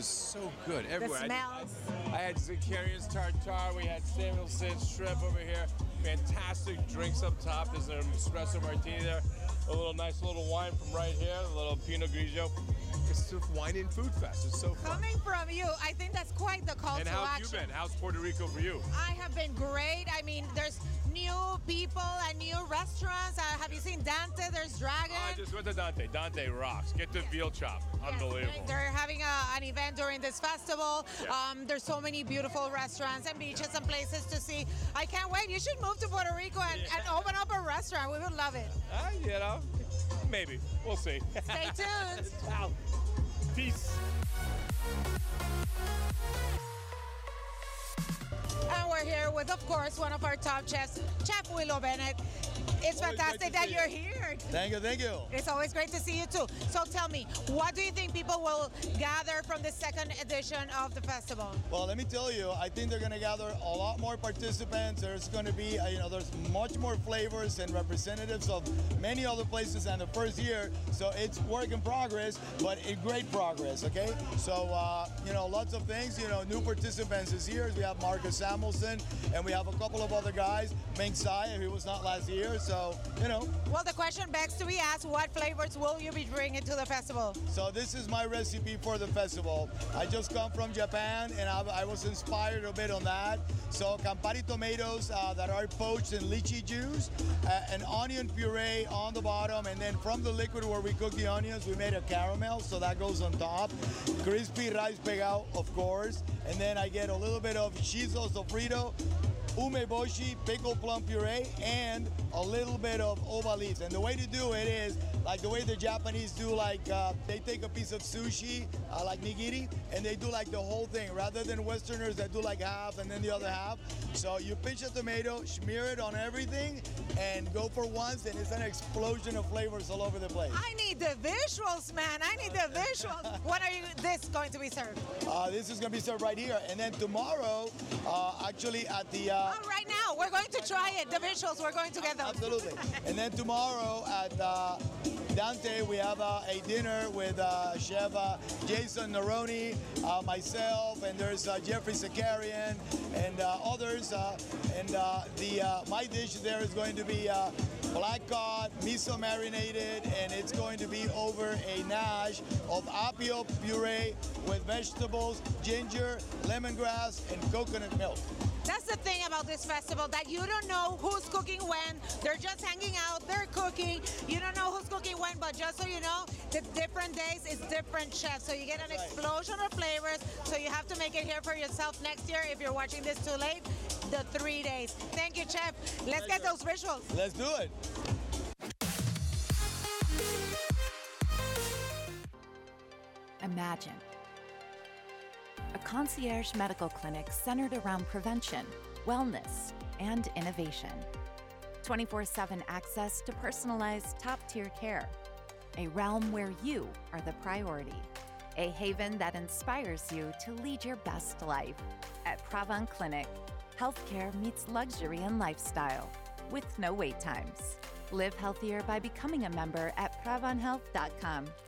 just so good everywhere. The smells. I had Zakarian's tartare. We had Samuelson's shrimp over here. Fantastic drinks up top. There's an espresso martini there. Nice little wine from right here. A little Pinot Grigio. It's the Wine and Food Fest. It's so fun. Coming from you, I think that's quite the call And to how have action. you been? How's Puerto Rico for you? I have been great. I mean, there's new people and new restaurants. Have you seen Dante? There's Dragon. I just went to Dante. Dante rocks. Get the veal chop. Unbelievable. They're having an event during this festival. Yeah. There's so many beautiful restaurants and beaches and places to see. I can't wait. You should move to Puerto Rico and open up a restaurant. We would love it. Maybe. We'll see. Stay tuned. Ciao. Peace. And we're here with, of course, one of our top chefs, Chef Willow Bennett. It's Always fantastic great to that see you're you. here. Thank you. It's always great to see you too. So tell me, what do you think people will gather from the second edition of the festival? Well, let me tell you, I think they're going to gather a lot more participants. There's going to be, there's much more flavors and representatives of many other places than the first year. So it's work in progress, but in great progress, okay? So, lots of things, new participants this year. We have Marcus Samuelson, and we have a couple of other guys. Ming Tsai, who was not last year, so, Well, the question begs to be asked, what flavors will you be bringing to the festival? So this is my recipe for the festival. I just come from Japan, and I was inspired a bit on that. So Campari tomatoes that are poached in lychee juice, an onion puree on the bottom, and then from the liquid where we cook the onions, we made a caramel, so that goes on top. Crispy rice pegao, of course, and then I get a little bit of shiso sofrito, umeboshi, pickled plum puree, and a little bit of ova leaves. And the way to do it is like the way the Japanese do, they take a piece of sushi, like nigiri, and they do like the whole thing, rather than Westerners that do like half and then the other half. So you pinch a tomato, smear it on everything, and go for once, and it's an explosion of flavors all over the place. I need the visuals, man. I need the visuals. When are this going to be served? This is going to be served right here. And then tomorrow, actually at the... right now, we're going to try it. The visuals, we're going to get them. Absolutely. And then tomorrow at Dante, we have a dinner with Chef Jason Neroni, myself, and there's Jeffrey Zakarian and others. My dish there is going to be black cod, miso marinated, and it's going to be over a nash of apio puree with vegetables, ginger, lemongrass, and coconut milk. That's the thing about this festival, that you don't know who's cooking when. They're just hanging out, they're cooking. You don't know who's cooking when, but just so you know, the different days is different chefs. So you get an explosion of flavors. So you have to make it here for yourself next year if you're watching this too late. The 3 days. Thank you, Chef. Let's get those visuals. Let's do it. Imagine a concierge medical clinic centered around prevention, wellness, and innovation. 24/7 access to personalized top-tier care. A realm where you are the priority. A haven that inspires you to lead your best life. At Pravon Clinic, healthcare meets luxury and lifestyle with no wait times. Live healthier by becoming a member at pravonhealth.com.